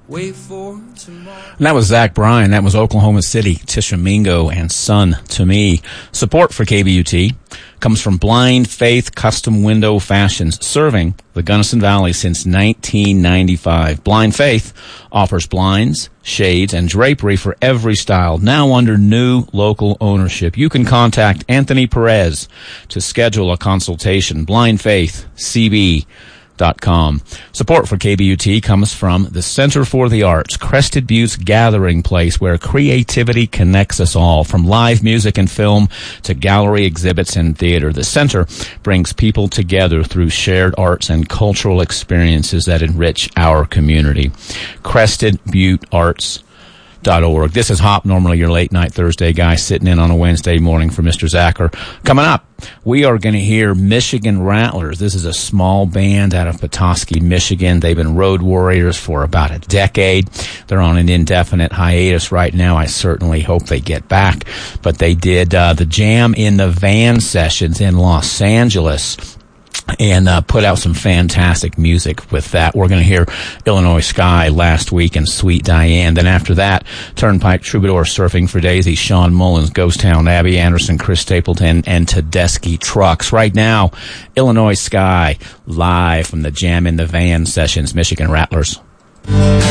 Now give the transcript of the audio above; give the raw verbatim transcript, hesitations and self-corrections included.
Wait for tomorrow. And that was Zach Bryan. That was Oklahoma City, Tishomingo, and Son to Me. Support for K B U T comes from Blind Faith Custom Window Fashions, serving the Gunnison Valley since nineteen ninety-five. Blind Faith offers blinds, shades, and drapery for every style, now under new local ownership. You can contact Anthony Perez to schedule a consultation. Blind Faith C B dot com. Support for K B U T comes from the Center for the Arts, Crested Butte's gathering place where creativity connects us all. From live music and film to gallery exhibits and theater, the center brings people together through shared arts and cultural experiences that enrich our community. Crested Butte Arts dot org. This is Hop, normally your late night Thursday guy, sitting in on a Wednesday morning for Mister Zacher. Coming up, we are going to hear Michigan Rattlers. This is a small band out of Petoskey, Michigan. They've been road warriors for about a decade. They're on an indefinite hiatus right now. I certainly hope they get back. But they did uh, the Jam in the Van sessions in Los Angeles and uh, put out some fantastic music with that. We're going to hear Illinois Sky last week and Sweet Diane. Then after that, Turnpike Troubadour, Surfing for Daisy, Sean Mullins, Ghost Town, Abby Anderson, Chris Stapleton, and Tedeschi Trucks. Right now, Illinois Sky live from the Jam in the Van sessions, Michigan Rattlers.